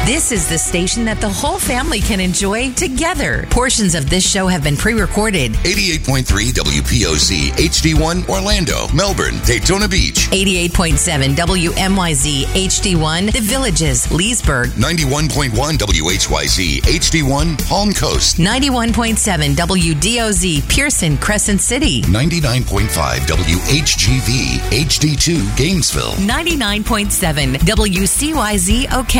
This is the station that the whole family can enjoy together. Portions of this show have been pre-recorded. 88.3 WPOZ HD1 Orlando, Melbourne, Daytona Beach. 88.7 WMYZ HD1 The Villages, Leesburg. 91.1 WHYZ HD1 Palm Coast. 91.7 WDOZ Pearson, Crescent City. 99.5 WHGV HD2 Gainesville. 99.7 WCYZ Ocala.